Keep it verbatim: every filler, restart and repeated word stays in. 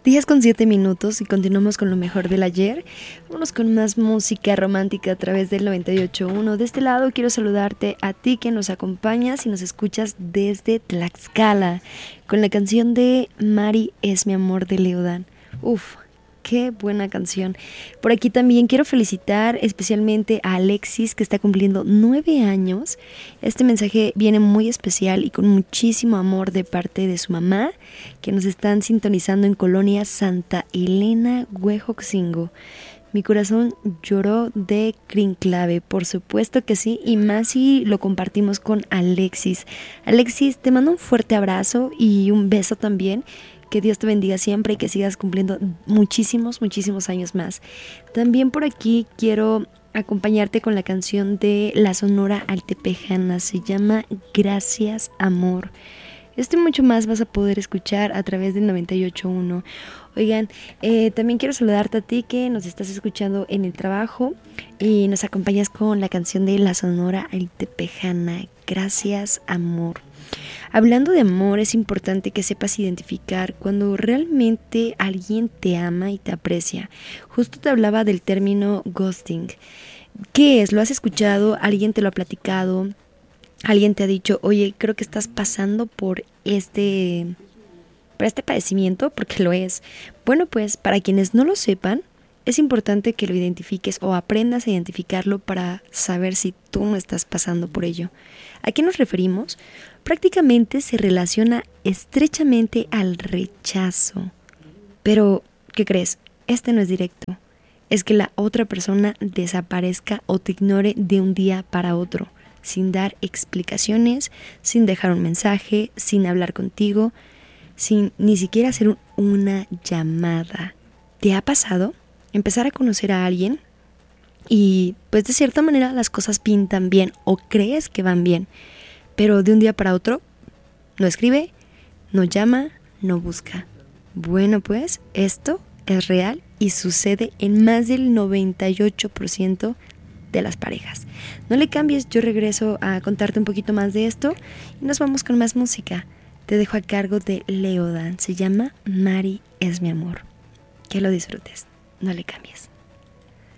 Días con siete minutos y continuamos con lo mejor del ayer. Vámonos con más música romántica a través del noventa y ocho punto uno. De este lado quiero saludarte a ti que nos acompañas y nos escuchas desde Tlaxcala con la canción de Mari es mi amor de Leodán. Uf, qué buena canción. Por aquí también quiero felicitar especialmente a Alexis, que está cumpliendo nueve años. Este mensaje viene muy especial y con muchísimo amor de parte de su mamá, que nos están sintonizando en Colonia Santa Elena, Huejoxingo. Mi corazón lloró de crinclave, por supuesto que sí, y más si lo compartimos con Alexis. Alexis, te mando un fuerte abrazo y un beso también. Que Dios te bendiga siempre y que sigas cumpliendo muchísimos, muchísimos años más. También por aquí quiero acompañarte con la canción de la Sonora Altepejana. Se llama Gracias, Amor. Esto y mucho más vas a poder escuchar a través del noventa y ocho punto uno. Oigan, eh, también quiero saludarte a ti que nos estás escuchando en el trabajo y nos acompañas con la canción de la Sonora Altepejana. Gracias, Amor. Hablando de amor, es importante que sepas identificar cuando realmente alguien te ama y te aprecia. Justo te hablaba del término ghosting. ¿Qué es? ¿Lo has escuchado? ¿Alguien te lo ha platicado? ¿Alguien te ha dicho, oye, creo que estás pasando por este, por este padecimiento? Porque lo es. Bueno, pues para quienes no lo sepan, es importante que lo identifiques o aprendas a identificarlo para saber si tú no estás pasando por ello. ¿A qué nos referimos? Prácticamente se relaciona estrechamente al rechazo. Pero, ¿qué crees? Este no es directo. Es que la otra persona desaparezca o te ignore de un día para otro, sin dar explicaciones, sin dejar un mensaje, sin hablar contigo, sin ni siquiera hacer un, una llamada. ¿Te ha pasado? Empezar a conocer a alguien y pues de cierta manera las cosas pintan bien o crees que van bien, pero de un día para otro no escribe, no llama, no busca. Bueno, pues esto es real y sucede en más del noventa y ocho por ciento de las parejas. No le cambies, yo regreso a contarte un poquito más de esto y nos vamos con más música. Te dejo a cargo de Leodán, se llama Mari es mi amor. Que lo disfrutes. No le cambies.